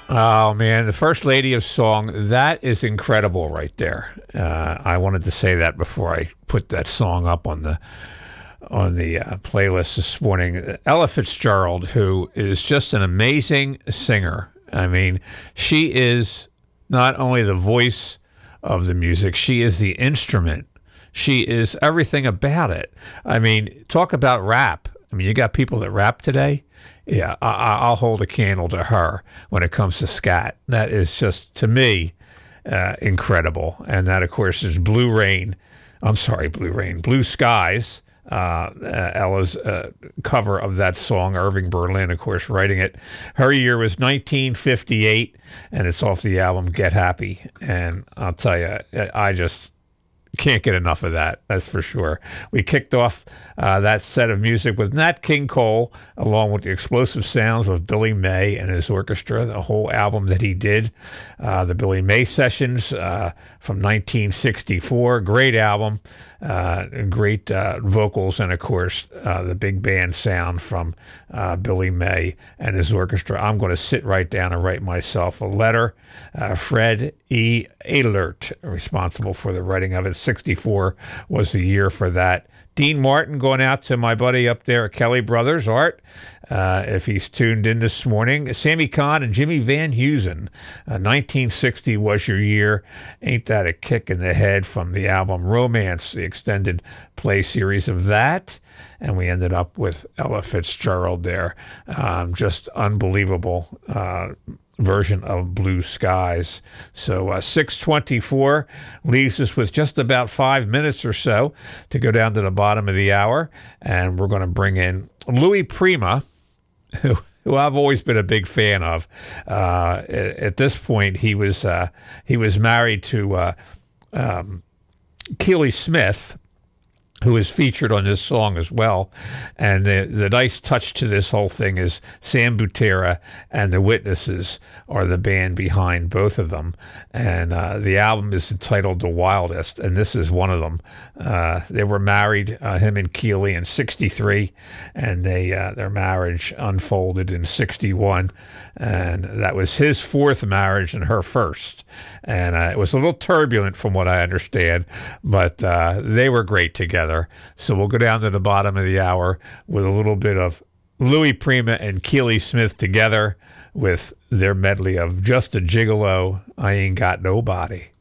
Oh man, the First Lady of Song, that is incredible right there. I wanted to say that before I put that song up on the playlist this morning. Ella Fitzgerald, who is just an amazing singer. I mean, she is not only the voice of the music, she is the instrument. She is everything about it. I mean, talk about rap. I mean, you got people that rap today. Yeah, I'll hold a candle to her when it comes to scat. That is just, to me, incredible. And that, of course, is Blue Rain. I'm sorry, Blue Rain. Blue Skies. Ella's cover of that song, Irving Berlin, of course, writing it. Her year was 1958, and it's off the album Get Happy. And I'll tell you, I just can't get enough of that, that's for sure. We kicked off that set of music with Nat King Cole, along with the explosive sounds of Billy May and his orchestra, the whole album that he did, the Billy May Sessions from 1964. Great album, great vocals, and of course, the big band sound from Billy May and his orchestra. I'm going to sit right down and write myself a letter. Fred E. Adlert, responsible for the writing of it. 64 was the year for that. Dean Martin going out to my buddy up there at Kelly Brothers, Art, if he's tuned in this morning. Sammy Kahn and Jimmy Van Heusen. 1960 was your year. Ain't that a kick in the head from the album Romance, the extended play series of that. And we ended up with Ella Fitzgerald there. Just unbelievable version of Blue Skies. So 6:24 leaves us with just about 5 minutes or so to go down to the bottom of the hour, and we're going to bring in Louis Prima, who I've always been a big fan of. At this point, he was married to Keely Smith, who is featured on this song as well. And the nice touch to this whole thing is Sam Butera and the Witnesses are the band behind both of them. And the album is entitled The Wildest, and this is one of them. They were married, him and Keely, in 63, and their marriage unfolded in 61. And that was his fourth marriage and her first. And it was a little turbulent from what I understand, but they were great together. So we'll go down to the bottom of the hour with a little bit of Louis Prima and Keely Smith together with their medley of Just a Gigolo, I Ain't Got Nobody.